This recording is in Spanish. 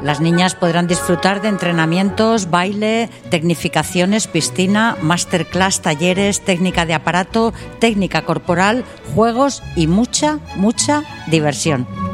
Las niñas podrán disfrutar de entrenamientos, baile, tecnificaciones, piscina, masterclass, talleres, técnica de aparato, técnica corporal, juegos y mucha diversión.